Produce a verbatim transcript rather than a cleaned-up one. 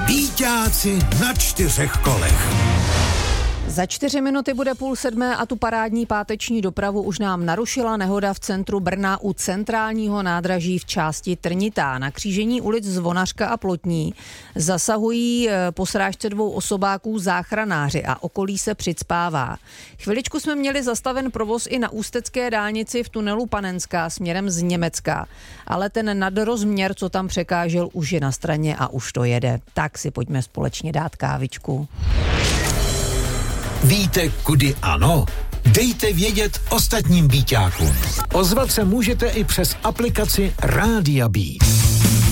Býťáci na čtyřech kolech. Za čtyři minuty bude půl sedmé a tu parádní páteční dopravu už nám narušila nehoda v centru Brna u centrálního nádraží v části Trnitá. Na křížení ulic Zvonařka a Plotní zasahují po srážce dvou osobáků záchranáři a okolí se přicpává. Chviličku jsme měli zastaven provoz i na ústecké dálnici v tunelu Panenská směrem z Německa, ale ten nadrozměr, co tam překážel, už je na straně a už to jede. Tak si pojďme společně dát kávičku. Víte, kudy ano? Dejte vědět ostatním býťákům. Ozvat se můžete i přes aplikaci Rádia Beat.